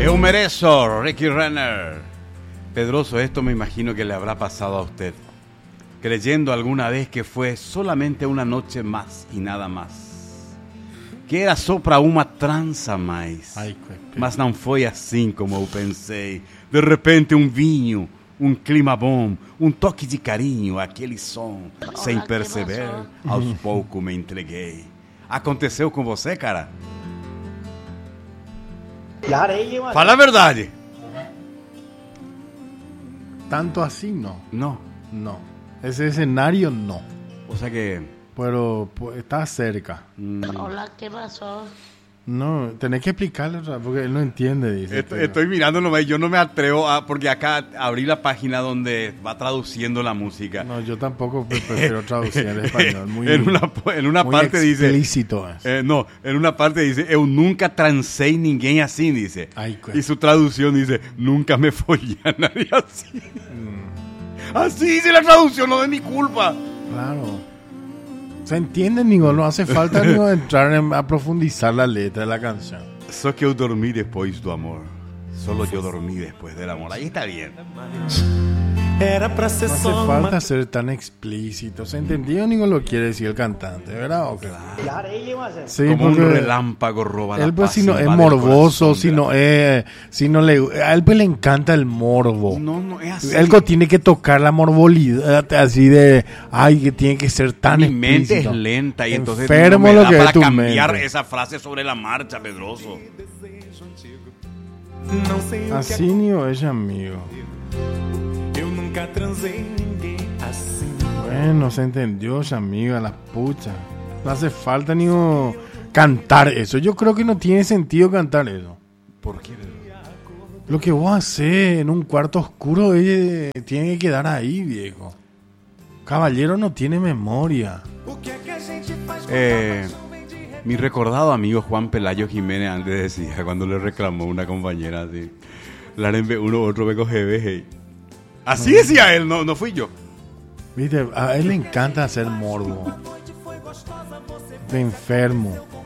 Eu merezo, Ricky Renner. Pedroso, esto me imagino que le habrá pasado a usted, creyendo alguna vez que fue solamente una noche más y nada más. Que era só pra uma trança mais. Mas não foi assim como eu pensei. De repente vinho, clima bom, toque de carinho, aquele som. Sem perceber, aos poucos me entreguei. Aconteceu com você, cara? Fala a verdade. Tanto así no. No. Ese escenario no. O sea que... Pero pues, está cerca. Hola, ¿qué pasó? No, tenés que explicarle otra vez porque él no entiende. Dice, estoy mirando nomás, yo no me atrevo a... Porque acá abrí la página donde va traduciendo la música. No, yo tampoco prefiero traducir en español. Muy, en una muy parte explícito dice... no, en una parte dice, eu nunca transei ninguém assim, dice. Ay, y su traducción dice, nunca me follé a nadie así. Así dice la traducción, no es mi culpa. Claro. Se entiende, Nico, no hace falta ni entrar a profundizar la letra de la canción. Só que eu dormí después do amor. Solo yo dormí después del amor. Ahí está bien. No hace falta ser tan explícito. ¿Se entendió, Nico, lo quiere decir el cantante, verdad? ¿O qué? Sí, como un relámpago roba la él pues paz. Si no es morboso, si no le, a él pues le encanta el morbo. No es así. Él tiene que tocar la morbolidad así de, ay, que tiene que ser tan mi mente explícito. es lenta y entonces enfermo no me lo da que para es tu cambiar mente. esa frase sobre la marcha, Pedroso. Así ni es amigo. Bueno, se entendió, amiga, la pucha. No hace falta ni cantar eso. Yo creo que no tiene sentido cantar eso. ¿Por qué? Lo que vos haces en un cuarto oscuro, ella tiene que quedar ahí, viejo. Caballero no tiene memoria. Mi recordado amigo Juan Pelayo Jiménez antes decía, cuando le reclamó una compañera así, Larenbe uno otro me coge veje. Así decía él, no fui yo. Viste, a él le encanta hacer morbo. De enfermo.